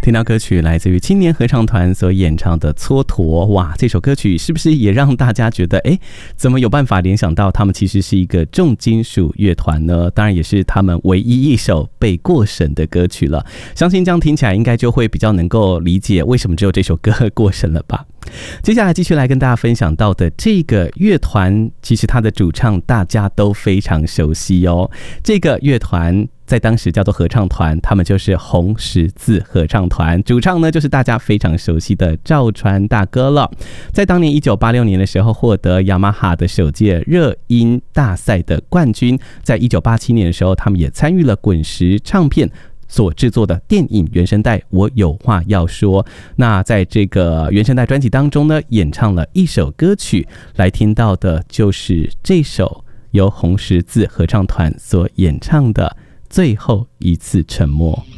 听到歌曲来自于青年合唱团所演唱的《蹉跎》，哇，这首歌曲是不是也让大家觉得，怎么有办法联想到他们其实是一个重金属乐团呢？当然也是他们唯一一首被过审的歌曲了。相信这样听起来应该就会比较能够理解为什么只有这首歌过审了吧。接下来继续来跟大家分享到的这个乐团，其实它的主唱大家都非常熟悉哦。这个乐团在当时叫做合唱团，他们就是红十字合唱团，主唱呢就是大家非常熟悉的赵传大哥了。在当年1986年的时候获得雅马哈的首届热音大赛的冠军，在1987年的时候他们也参与了滚石唱片所制作的电影原声带《我有话要说》。那在这个原声带专辑当中呢，演唱了一首歌曲，来听到的就是这首由红十字合唱团所演唱的《最后一次沉默》。